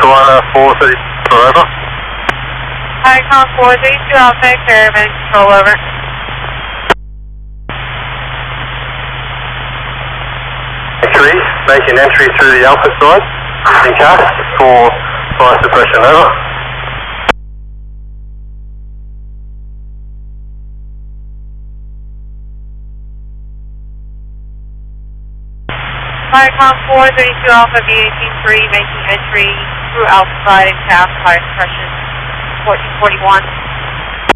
Carolina 432 over. Icon 432 Alpha, Caravan control over. Making entry through the Alpha side, in cast for fire suppression over. Icon 432 Alpha, V183 making entry through Alpha side and cast fire suppression 1441.